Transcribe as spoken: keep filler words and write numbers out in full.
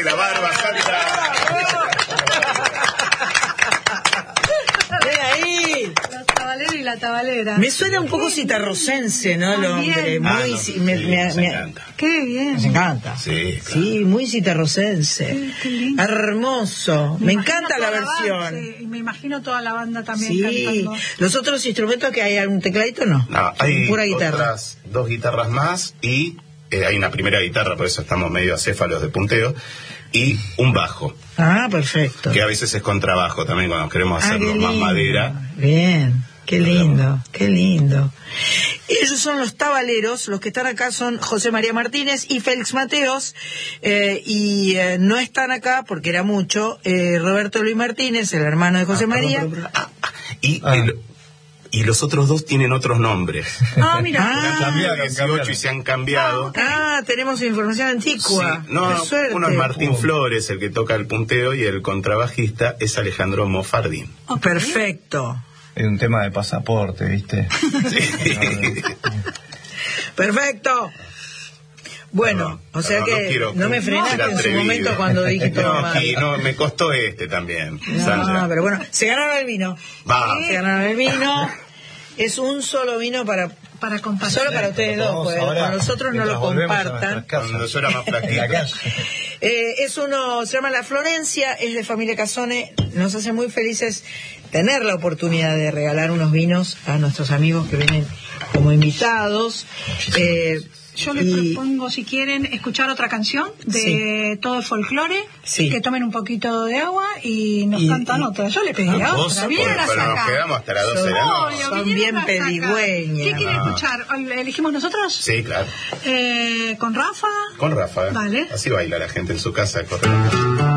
la barba salta. ¡Ven ahí! La tabalera y la tabalera. Me suena un poco citarrocense, ¿no? El hombre. Muy, Ah, no, ci- me, sí, me- nos me- encanta. Qué bien. nos encanta. Sí, claro. Sí, muy citarrocense. Sí, qué lindo. Hermoso. Me, imagino encanta la toda versión. banda, sí, y me imagino toda la banda también Sí. cantando. ¿Los otros instrumentos que hay? ¿Un tecladito no? No, hay Pura guitarra. otras dos guitarras más y eh, hay una primera guitarra, por eso estamos medio acéfalos de punteo, y un bajo, Ah, perfecto. que a veces es contrabajo también cuando queremos Ah, hacerlo qué más lindo. madera. Bien, qué lindo, qué lindo. Ellos son los tabaleros, los que están acá son José María Martínez y Félix Mateos, eh, y eh, no están acá porque era mucho, eh, Roberto Luis Martínez, el hermano de José Ah, María. perdón, perdón, perdón. Ah, ah, y, Ah. el- y los otros dos tienen otros nombres. Ah, mira. Ah, cambiaron, dieciocho cambiaron. y se han cambiado. Ah, tenemos información antigua. Sí, no, Qué suerte. uno es Martín Uh. Flores, el que toca el punteo, y el contrabajista es Alejandro Mofardín. Ok. Perfecto, Es un tema de pasaporte, ¿viste? perfecto. Bueno, Perdón, o sea perdón, que no quiero no me ser frenaste en su atrevido. momento cuando dije todo No, mal. y no, me costó este también. No, Sandra. pero bueno, se ganaron el vino. Va. Se ganaron el vino. Es un solo vino para Para compartir. solo para ustedes dos, Vamos porque ahora, con nosotros no lo mientras volvemos a compartan. nuestras casas. Cuando yo era más En la flaquito. calle. Eh, es uno, se llama La Florencia, es de familia Casone. Nos hace muy felices tener la oportunidad de regalar unos vinos a nuestros amigos que vienen como invitados. Eh, Yo les y- propongo, si quieren, escuchar otra canción de Sí. todo el folclore, Sí. que tomen un poquito de agua y nos Y- cantan y- otra. Yo le pedí Ah, a vos, otra. Vinieron a pero nos sacar. quedamos hasta las doce de la Son- noche. Obvio, Son vinieron bien a sacar. pedigüeñas. ¿Qué quieren Ah. escuchar? ¿Elegimos nosotros? Sí, claro. Eh, ¿Con Rafa? Con Rafa. Vale. Así baila la gente en su casa. Correcto.